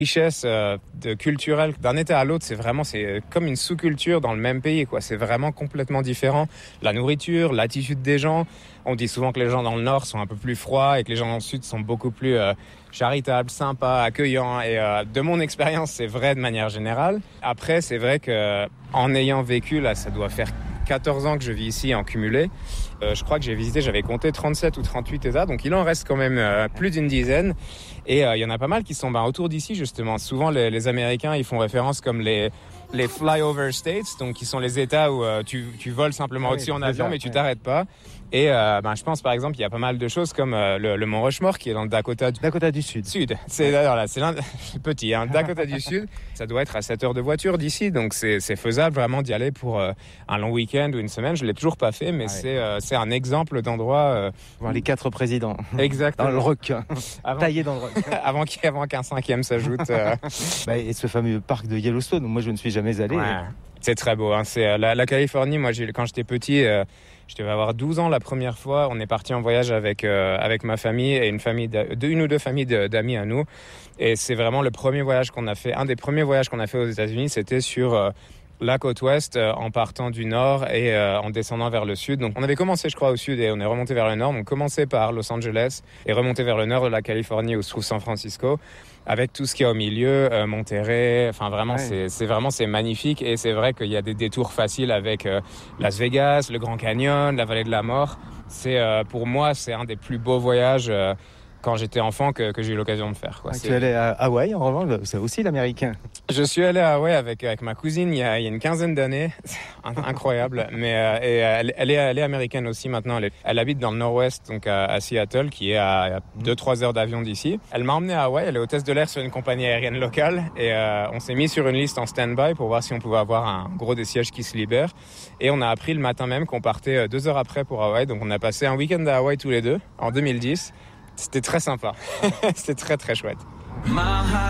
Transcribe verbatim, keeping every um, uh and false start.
richesse euh, de culturelle d'un état à l'autre, c'est vraiment c'est comme une sous-culture dans le même pays, quoi. C'est vraiment complètement différent. La nourriture, l'attitude des gens. On dit souvent que les gens dans le nord sont un peu plus froids et que les gens dans le sud sont beaucoup plus euh, charitables, sympas, accueillants. Et euh, de mon expérience, c'est vrai de manière générale. Après, c'est vrai que en ayant vécu là, ça doit faire quatorze ans que je vis ici en cumulé. Euh, je crois que j'ai visité, j'avais compté trente-sept ou trente-huit États, donc il en reste quand même euh, plus d'une dizaine. Et euh, il y en a pas mal qui sont ben, autour d'ici, justement. Souvent, les, les Américains, ils font référence comme les, les flyover states, donc qui sont les États où euh, tu, tu voles simplement oui, au-dessus en avion, mais tu ouais. t'arrêtes pas. Et euh, ben, je pense, par exemple, il y a pas mal de choses comme euh, le, le Mont Rushmore, qui est dans le Dakota du Dakota du Sud. Sud. C'est d'ailleurs là, c'est l'un petit, hein, Dakota du Sud. Ça doit être à sept heures de voiture d'ici, donc c'est, c'est faisable vraiment d'y aller pour euh, un long week-end ou une semaine. Je l'ai toujours pas fait, mais ah ouais. c'est, euh, c'est un exemple d'endroit. Euh, Voir les quatre présidents. Exactement. Dans le roc. Avant, taillé dans le roc. avant, qu'il, avant qu'un cinquième s'ajoute. Euh... bah, et ce fameux parc de Yellowstone, moi je ne suis jamais allé. Ouais. C'est très beau. Hein. C'est, euh, la, la Californie, moi j'ai, quand j'étais petit, euh, je devais avoir douze ans la première fois. On est parti en voyage avec, euh, avec ma famille et une, famille de, de, une ou deux familles de, d'amis à nous. Et c'est vraiment le premier voyage qu'on a fait. Un des premiers voyages qu'on a fait aux États-Unis, c'était sur euh, la côte ouest euh, en partant du nord et euh, en descendant vers le sud. Donc on avait commencé, je crois, au sud et on est remonté vers le nord. On commençait par Los Angeles et remonté vers le nord de la Californie où se trouve San Francisco. Avec tout ce qu'il y a au milieu, euh, Monterrey, enfin vraiment, ouais. c'est, c'est vraiment c'est magnifique et c'est vrai qu'il y a des détours faciles avec euh, Las Vegas, le Grand Canyon, la Vallée de la Mort. C'est euh, pour moi, c'est un des plus beaux voyages euh, quand j'étais enfant que, que j'ai eu l'occasion de faire. Quoi. Ah, tu es allé à Hawaï, en revanche, c'est aussi l'américain. Je suis allé à Hawaï avec avec ma cousine il y a, il y a une quinzaine d'années, incroyable. Mais euh, et elle, elle est elle est américaine aussi maintenant. Elle, est, elle habite dans le Nord-Ouest, donc à, à Seattle, qui est à, à deux trois heures d'avion d'ici. Elle m'a emmené à Hawaï. Elle est hôtesse de l'air sur une compagnie aérienne locale et euh, on s'est mis sur une liste en stand-by pour voir si on pouvait avoir un gros des sièges qui se libèrent. Et on a appris le matin même qu'on partait deux heures après pour Hawaï. Donc on a passé un week-end à Hawaï tous les deux en deux mille dix. C'était très sympa. C'était très très chouette.